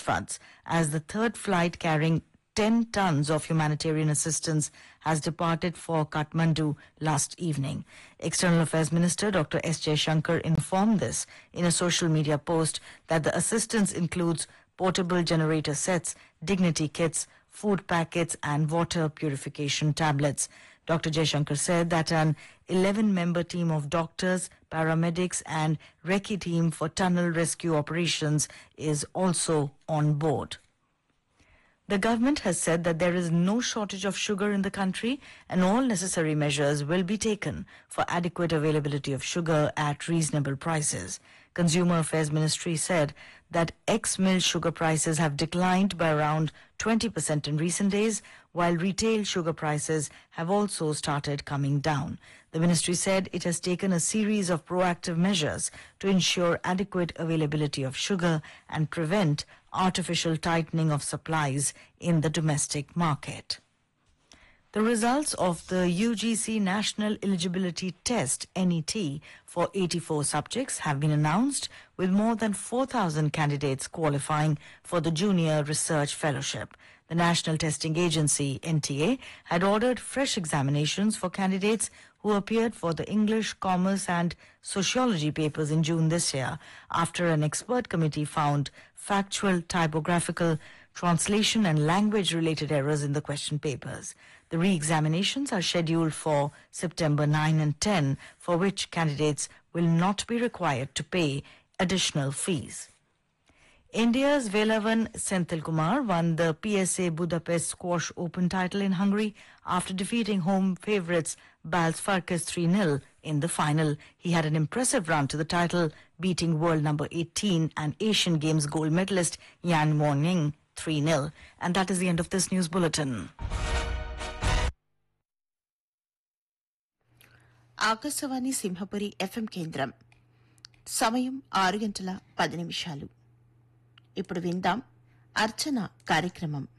floods as the third flight carrying 10 tons of humanitarian assistance has departed for Kathmandu last evening. External Affairs Minister Dr. S. Jaishankar informed this in a social media post that the assistance includes portable generator sets, dignity kits, food packets and water purification tablets. Dr. Jaishankar said that an 11-member team of doctors, paramedics and recce team for tunnel rescue operations is also on board. The government has said that there is no shortage of sugar in the country and all necessary measures will be taken for adequate availability of sugar at reasonable prices. Consumer Affairs Ministry said that ex-mill sugar prices have declined by around 20% in recent days, while retail sugar prices have also started coming down. The ministry said it has taken a series of proactive measures to ensure adequate availability of sugar and prevent artificial tightening of supplies in the domestic market. The results of the UGC National Eligibility Test NET for 84 subjects have been announced, with more than 4,000 candidates qualifying for the Junior Research Fellowship. The National Testing Agency NTA had ordered fresh examinations for candidates who appeared for the English, Commerce and Sociology papers in June this year after an expert committee found factual, typographical, translation and language-related errors in the question papers. The re-examinations are scheduled for September 9 and 10, for which candidates will not be required to pay additional fees. India's Velavan Senthilkumar won the PSA Budapest Squash Open title in Hungary after defeating home favourites Bals Farkas 3-0 in the final. He had an impressive run to the title, beating world number 18 and Asian Games gold medalist Yan Won-ying 3-0. And that is the end of this news bulletin. Akashvani Simhapuri FM కేంద్రం సమయం 6 గంటల 10 నిమిషాలు. ఇప్పుడు విందాం అర్చన కార్యక్రమం.